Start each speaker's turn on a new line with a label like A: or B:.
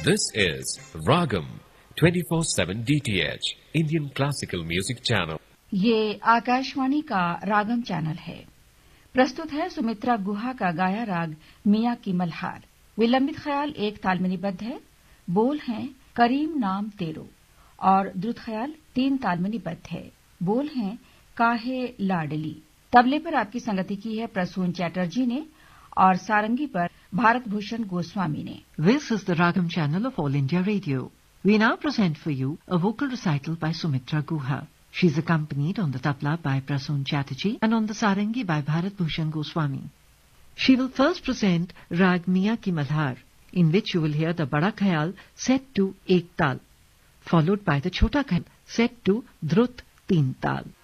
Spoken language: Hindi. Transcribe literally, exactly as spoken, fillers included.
A: This is Ragam twenty-four seven D T H Indian Classical Music Channel.
B: ये आकाशवाणी का रागम चैनल है। प्रस्तुत है सुमित्रा गुहा का गाया राग मियां की मल्हार। विलंबित ख्याल एक ताल में निबद्ध है। बोल हैं करीम नाम तेरो और द्रुत ख्याल तीन ताल में निबद्ध है। बोल हैं काहे लाडली। तबले पर आपकी संगति की है प्रसून चैटर्जी ने और सारंगी पर भारत भूषण गोस्वामी ने।
C: This is the Ragam channel of All India Radio. We now present for you a vocal recital by Sumitra Guha. She is accompanied on the tabla by Prasoon Chatterjee and on the sarangi by Bharat Bhushan Goswami. She will first present Rag Miyan Ki Malhar, in which you will hear the Bada Khayal set to Ek Tal, followed by the Chota Khayal set to Drut Teen Tal.